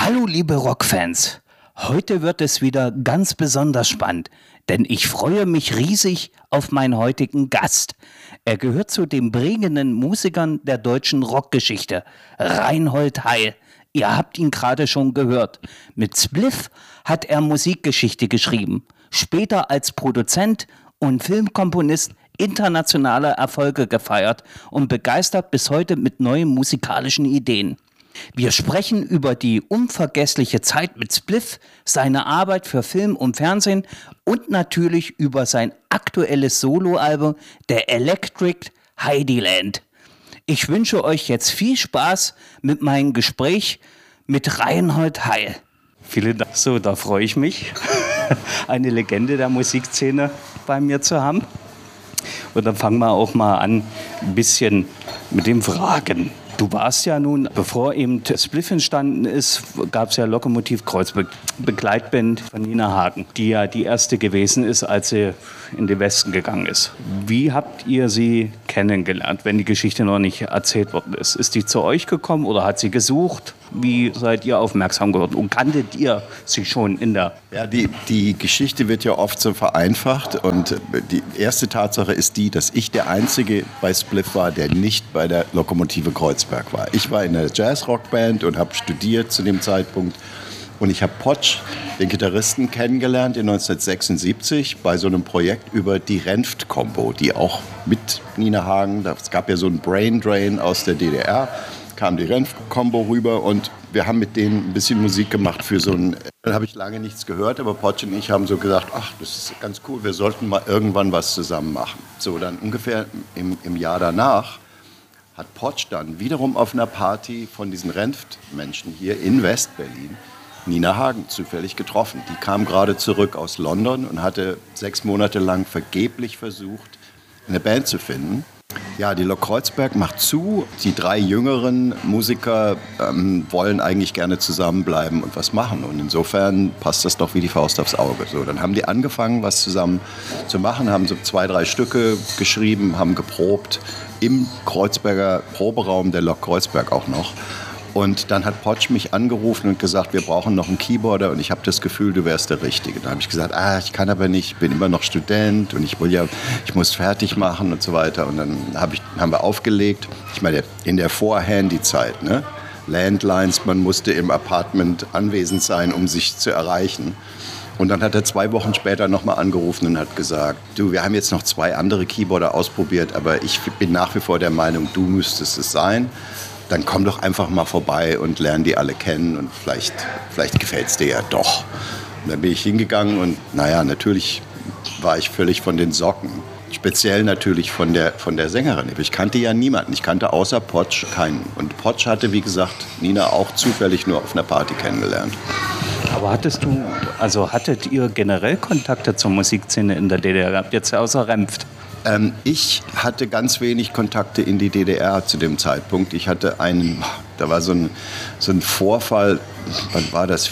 Hallo liebe Rockfans, heute wird es wieder ganz besonders spannend, denn ich freue mich riesig auf meinen heutigen Gast. Er gehört zu den prägenden Musikern der deutschen Rockgeschichte, Reinhold Heil. Ihr habt ihn gerade schon gehört. Mit Spliff hat er Musikgeschichte geschrieben, später als Produzent und Filmkomponist internationale Erfolge gefeiert und begeistert bis heute mit neuen musikalischen Ideen. Wir sprechen über die unvergessliche Zeit mit Spliff, seine Arbeit für Film und Fernsehen und natürlich über sein aktuelles Soloalbum, der Electric Heidiland. Ich wünsche euch jetzt viel Spaß mit meinem Gespräch mit Reinhold Heil. Vielen Dank, so, da freue ich mich, eine Legende der Musikszene bei mir zu haben. Und dann fangen wir auch mal an, ein bisschen mit dem Fragen. Du warst ja nun, bevor eben Spliff entstanden ist, gab es ja Lokomotiv Kreuzberg, Begleitband von Nina Hagen, die ja die erste gewesen ist, als sie in den Westen gegangen ist. Wie habt ihr sie kennengelernt, wenn die Geschichte noch nicht erzählt worden ist? Ist die zu euch gekommen oder hat sie gesucht? Wie seid ihr aufmerksam geworden und kanntet ihr sie schon in der... Ja, die Geschichte wird ja oft so vereinfacht und die erste Tatsache ist die, dass ich der Einzige bei Spliff war, der nicht bei der Lokomotive Kreuzberg war. Ich war in der Jazz-Rock-Band und habe studiert zu dem Zeitpunkt und ich habe Potsch, den Gitarristen, kennengelernt in 1976 bei so einem Projekt über die Renft-Kombo, die auch mit Nina Hagen, es gab ja so einen Brain Drain aus der DDR, kam die Renft-Kombo rüber und wir haben mit denen ein bisschen Musik gemacht für so ein... Dann habe ich lange nichts gehört, aber Potsch und ich haben so gesagt, ach, das ist ganz cool, wir sollten mal irgendwann was zusammen machen. So, dann ungefähr im Jahr danach hat Potsch dann wiederum auf einer Party von diesen Renft-Menschen hier in West-Berlin Nina Hagen zufällig getroffen. Die kam gerade zurück aus London und hatte 6 Monate lang vergeblich versucht, eine Band zu finden. Ja, die Lok Kreuzberg macht zu. Die 3 jüngeren Musiker wollen eigentlich gerne zusammenbleiben und was machen. Und insofern passt das doch wie die Faust aufs Auge. So, dann haben die angefangen, was zusammen zu machen, haben so 2, 3 Stücke geschrieben, haben geprobt im Kreuzberger Proberaum der Lok Kreuzberg auch noch. Und dann hat Potsch mich angerufen und gesagt, wir brauchen noch einen Keyboarder und ich habe das Gefühl, du wärst der Richtige. Dann habe ich gesagt, ich kann aber nicht, ich bin immer noch Student und ich muss fertig machen und so weiter. Und dann haben wir aufgelegt. Ich meine, in der Vor-Handy-Zeit, ne? Landlines, man musste im Apartment anwesend sein, um sich zu erreichen. Und dann hat er 2 Wochen später nochmal angerufen und hat gesagt, du, wir haben jetzt noch 2 andere Keyboarder ausprobiert, aber ich bin nach wie vor der Meinung, du müsstest es sein. Dann komm doch einfach mal vorbei und lern die alle kennen und vielleicht gefällt es dir ja doch. Und dann bin ich hingegangen und natürlich war ich völlig von den Socken. Speziell natürlich von der Sängerin. Ich kannte ja niemanden. Ich kannte außer Potsch keinen. Und Potsch hatte, wie gesagt, Nina auch zufällig nur auf einer Party kennengelernt. Aber hattet ihr generell Kontakte zur Musikszene in der DDR gehabt, jetzt außer Renft? Ich hatte ganz wenig Kontakte in die DDR zu dem Zeitpunkt. Ich hatte da war so ein Vorfall, wann war das,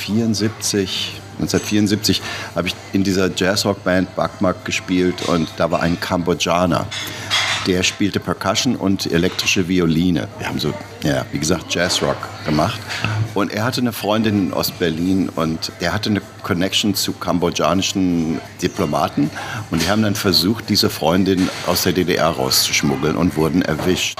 1974 habe ich in dieser Jazzrock-Band Bakmak gespielt und da war ein Kambodschaner. Der spielte Percussion und elektrische Violine. Wir haben so, wie gesagt, Jazzrock gemacht. Und er hatte eine Freundin in Ostberlin und er hatte eine Connection zu kambodschanischen Diplomaten. Und die haben dann versucht, diese Freundin aus der DDR rauszuschmuggeln und wurden erwischt.